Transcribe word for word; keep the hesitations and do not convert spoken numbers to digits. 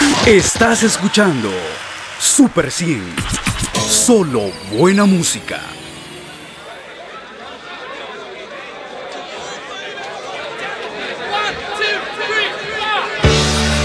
Estás escuchando Super cien. Solo buena música. One, two, three.